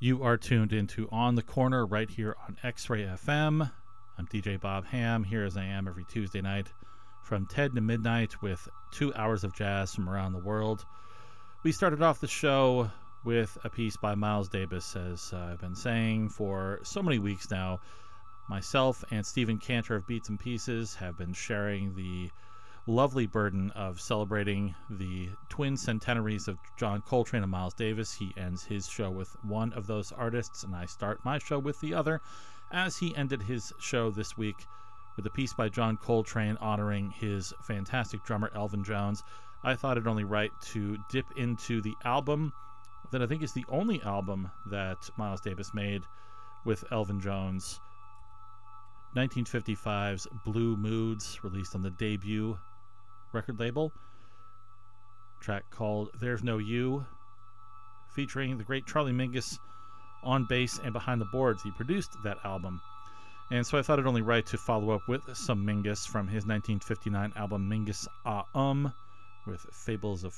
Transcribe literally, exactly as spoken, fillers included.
You are tuned into On the Corner right here on X-Ray F M. I'm D J Bob Ham, here as I am every Tuesday night from ten to midnight with two hours of jazz from around the world. We started off the show with a piece by Miles Davis, as uh, I've been saying for so many weeks now. Myself and Stephen Cantor of Beats and Pieces have been sharing the lovely burden of celebrating the twin centenaries of John Coltrane and Miles Davis. He ends his show with one of those artists, and I start my show with the other, as he ended his show this week with a piece by John Coltrane honoring his fantastic drummer Elvin Jones. I thought it only right to dip into the album that I think is the only album that Miles Davis made with Elvin Jones, nineteen fifty-five's Blue Moods, released on the debut record label. Track called There's No You, featuring the great Charlie Mingus on bass and behind the boards. He produced that album, and so I thought it only right to follow up with some Mingus from his nineteen fifty-nine album Mingus Ah Um, with Fables of